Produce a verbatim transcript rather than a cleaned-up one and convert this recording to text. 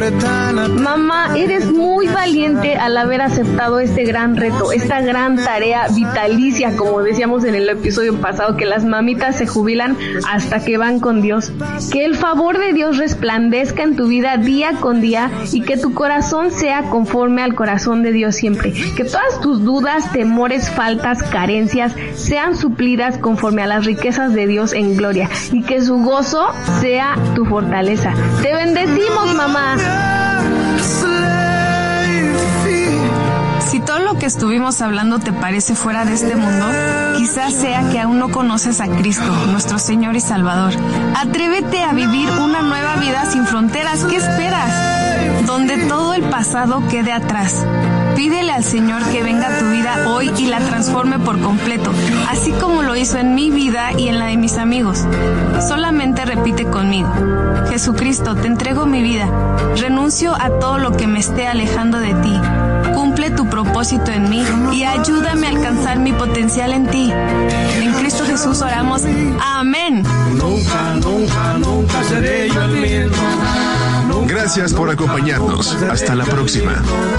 Mamá, eres muy valiente al haber aceptado este gran reto, esta gran tarea vitalicia, como decíamos en el episodio pasado, que las mamitas se jubilan hasta que van con Dios. Que el favor de Dios resplandezca en tu vida día con día y que tu corazón sea conforme al corazón de Dios siempre. Que todas tus dudas, temores, faltas, carencias sean suplidas conforme a las riquezas de Dios en gloria y que su gozo sea tu fortaleza. Te bendecimos, mamá. Si todo lo que estuvimos hablando te parece fuera de este mundo, quizás sea que aún no conoces a Cristo, nuestro Señor y Salvador. Atrévete a vivir una nueva vida sin fronteras. ¿Qué esperas? Donde todo el pasado quede atrás. Pídele al Señor que venga a tu vida hoy y la transforme por completo, así como lo hizo en mi vida y en la de mis amigos. Solamente repite conmigo: Jesucristo, te entrego mi vida. Renuncio a todo lo que me esté alejando de ti. Cumple tu propósito en mí y ayúdame a alcanzar mi potencial en ti. En Cristo Jesús oramos. Amén. Nunca, nunca, nunca seré yo el mismo. Gracias por acompañarnos. Hasta la próxima.